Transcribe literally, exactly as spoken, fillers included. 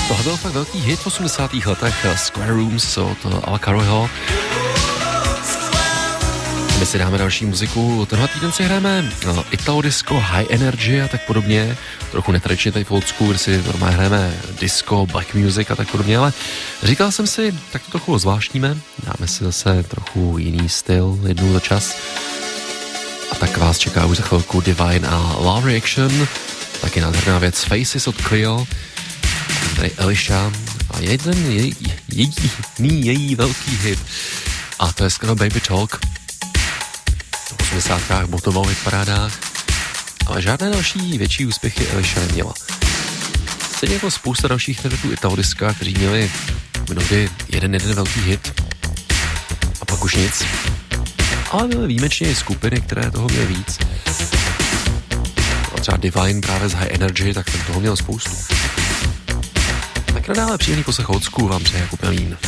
Tohle byl fakt velký hit v osmdesátých letech, Square Rooms od Ala Caroyho. My si dáme další muziku. Tenhle týden si hrajeme Italo Disco, High Energy a tak podobně. Trochu netradičně tady v old school, kde si normálně hrajeme disco, black music a tak podobně, ale říkal jsem si, tak to trochu zvláštníme. Dáme si zase trochu jiný styl jednou za čas. A tak vás čeká už za chvilku Divine a Love Reaction. Taky nádherná věc Faces od Clio. Tady Elisha a jeden její, její, její velký hit. A to je skoro Baby Talk. V osmdesátkách botoval v parádách, ale žádné další větší úspěchy Elisha neměla. Stejně jako spousta dalších redaktorů Italo Diska, kteří měli mnohdy jeden jeden velký hit a pak už nic. Ale byly výjimečně i skupiny, které toho měly víc. A třeba Divine právě z High Energy, tak ten toho měl spoustu. Tak nadále příjemný poslech old school vám přeje Jakub Melín.